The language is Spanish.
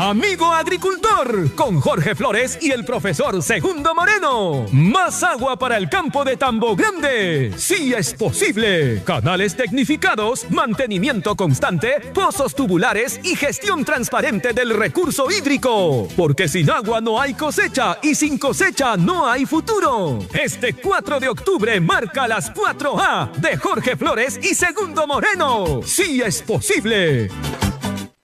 Amigo agricultor, con Jorge Flores y el profesor Segundo Moreno. Más agua para el campo de Tambo Grande. Sí es posible. Canales tecnificados, mantenimiento constante, pozos tubulares y gestión transparente del recurso hídrico. Porque sin agua no hay cosecha y sin cosecha no hay futuro. Este 4 de octubre marca las 4A de Jorge Flores y Segundo Moreno. Sí es posible.